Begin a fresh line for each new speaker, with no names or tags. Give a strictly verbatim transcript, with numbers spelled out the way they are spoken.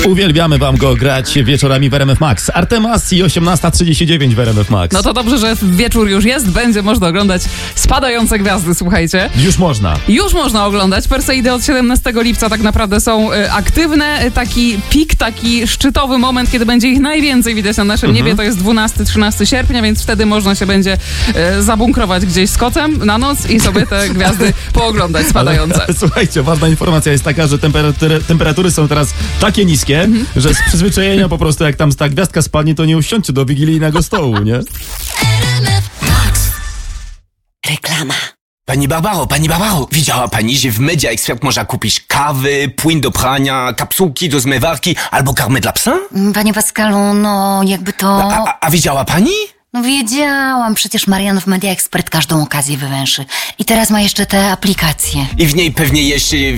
Uwielbiamy wam go grać wieczorami w R M F Max. Artemas i osiemnasta trzydzieści dziewięć w R M F Max.
No to dobrze, że wieczór już jest. Będzie można oglądać Spadające Gwiazdy, słuchajcie.
Już można.
Już można oglądać. Perseidy od siedemnastego lipca tak naprawdę są y, aktywne. Taki pik, taki szczytowy moment, kiedy będzie ich najwięcej widać na naszym
Mhm.
niebie, to jest dwunastego trzynastego sierpnia, więc wtedy można się będzie y, zabunkrować gdzieś z kocem na noc i sobie te gwiazdy pooglądać spadające.
Ale, ale, słuchajcie, ważna informacja jest taka, że temperatury, temperatury są teraz takie niskie, mhm. że z przyzwyczajenia po prostu jak tam ta gwiazdka spadnie, to nie usiądźcie do wigilijnego stołu, nie?
Reklama. Pani Barbaro, pani Barbaro, widziała pani, że w Media Expert można kupić kawy, płyn do prania, kapsułki do zmywarki albo karmę dla psa?
Panie Pascalu, no jakby to...
A, a, a widziała pani?
No wiedziałam, przecież Marian w Media Expert każdą okazję wywęszy. I teraz ma jeszcze te aplikacje.
I w niej pewnie jeszcze